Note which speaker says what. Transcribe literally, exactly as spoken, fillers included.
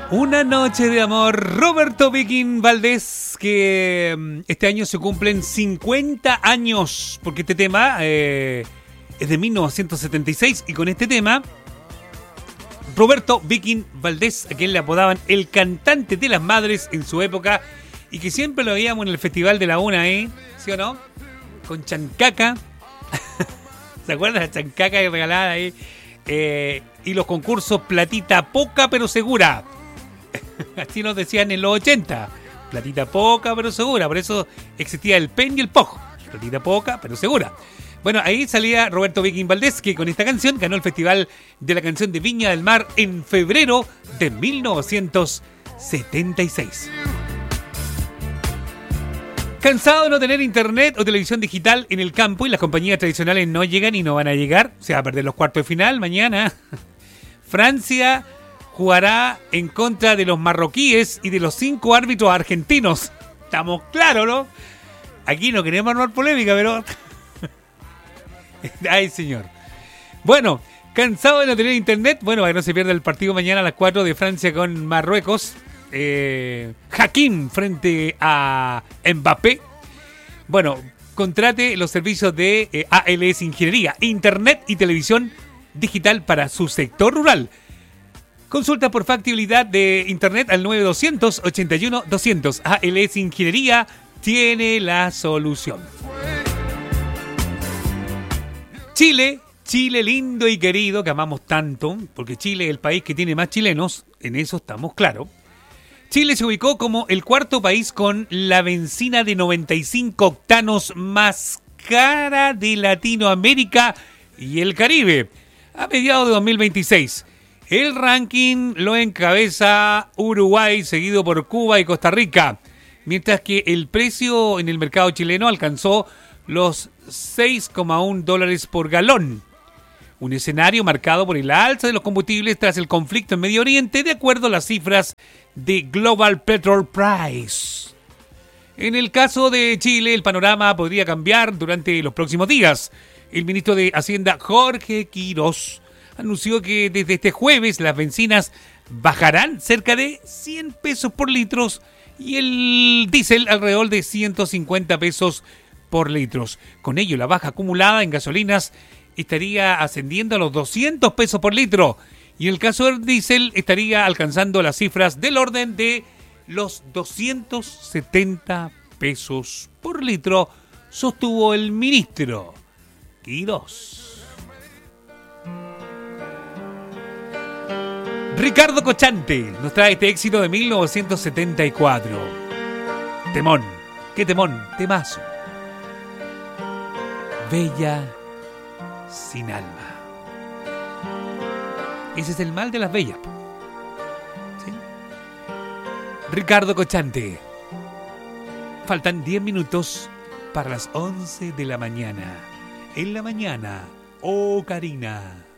Speaker 1: Una noche de amor, Roberto Viking Valdés, que este año se cumplen cincuenta años, porque este tema eh, es de mil novecientos setenta y seis, y con este tema, Roberto Viking Valdés, a quien le apodaban el cantante de las madres en su época, y que siempre lo veíamos en el Festival de la Una, ¿eh? ¿Sí o no? Con chancaca. ¿Se acuerdan la chancaca que regalaba ahí? Eh, y los concursos platita poca pero segura. Así nos decían en los ochenta. Platita poca pero segura. Por eso existía el pen y el poj. Platita poca pero segura. Bueno, ahí salía Roberto Viking Valdés, que con esta canción ganó el Festival de la Canción de Viña del Mar en febrero de mil novecientos setenta y seis. ¿Cansado de no tener internet o televisión digital en el campo y las compañías tradicionales no llegan y no van a llegar? Se va a perder los cuartos de final mañana. Francia jugará en contra de los marroquíes y de los cinco árbitros argentinos. Estamos claros, ¿no? Aquí no queremos armar polémica, pero... Ay, señor. Bueno, ¿cansado de no tener internet? Bueno, para que no se pierda el partido mañana a las cuatro de Francia con Marruecos. Eh, Hakim frente a Mbappé. Bueno, contrate los servicios de eh, A L S Ingeniería, Internet y Televisión Digital para su sector rural. Consulta por factibilidad de Internet al nueve doscientos ochenta y uno doscientos. A L S Ingeniería tiene la solución. Chile, Chile lindo y querido, que amamos tanto, porque Chile es el país que tiene más chilenos, en eso estamos claros. Chile se ubicó como el cuarto país con la benzina de noventa y cinco octanos más cara de Latinoamérica y el Caribe a mediados de dos mil veintiséis. El ranking lo encabeza Uruguay, seguido por Cuba y Costa Rica, mientras que el precio en el mercado chileno alcanzó los seis coma uno dólares por galón. Un escenario marcado por el alza de los combustibles tras el conflicto en Medio Oriente, de acuerdo a las cifras de Global Petrol Price. En el caso de Chile, el panorama podría cambiar durante los próximos días. El ministro de Hacienda, Jorge Quirós, anunció que desde este jueves las bencinas bajarán cerca de cien pesos por litro y el diésel alrededor de ciento cincuenta pesos por litro. Con ello, la baja acumulada en gasolinas estaría ascendiendo a los doscientos pesos por litro. Y en el caso del diésel estaría alcanzando las cifras del orden de los doscientos setenta pesos por litro, sostuvo el ministro Quirós. Ricardo Cochante nos trae este éxito de mil novecientos setenta y cuatro. Temón, qué temón, temazo. Bella sin alma. Ese es el mal de las bellas. ¿Sí? Ricardo Cochante. Faltan diez minutos para las once de la mañana. En la mañana, oh Karina.